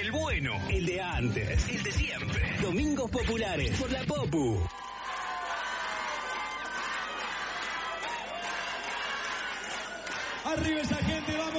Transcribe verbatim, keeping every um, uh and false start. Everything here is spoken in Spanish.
El bueno, el de antes, el de siempre. Domingos Populares por la Popu. Arriba esa gente, vamos.